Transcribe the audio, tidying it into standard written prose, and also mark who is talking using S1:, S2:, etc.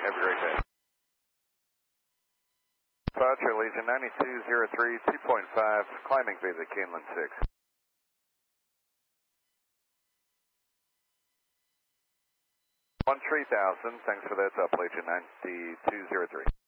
S1: Have a great day. Departure Legion 9203, 2.5, climbing via Keeneland 6. 3000, thanks for that, up Legion 9203.